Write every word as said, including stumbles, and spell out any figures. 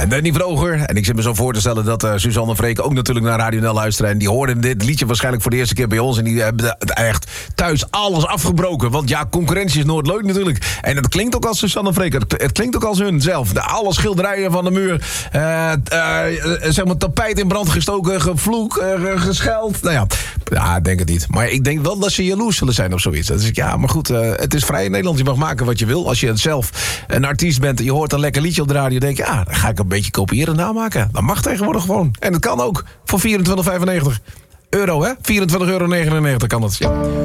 En Danny Vroger. En ik zit me zo voor te stellen dat uh, Suzanne en Freek ook natuurlijk naar Radio N L luisteren. En die hoorden dit liedje waarschijnlijk voor de eerste keer bij ons. En die hebben echt thuis alles afgebroken. Want ja, concurrentie is nooit leuk natuurlijk. En het klinkt ook als Suzanne en Freek. Het, het klinkt ook als hun zelf. De, alle schilderijen van de muur. Uh, uh, zeg maar tapijt in brand gestoken, gevloek, uh, gescheld. Nou ja, ja, ik denk het niet. Maar ik denk wel dat ze jaloers zullen zijn of zoiets. Dus ik, ja, maar goed, uh, het is vrij in Nederland. Je mag maken wat je wil. Als je zelf een artiest bent en je hoort een lekker liedje op de radio, denk je, ja, dan ga ik een beetje kopiëren en namaken. Dat mag tegenwoordig gewoon. En het kan ook voor vierentwintig vijfennegentig euro, hè? vierentwintig euro negenennegentig kan dat, ja.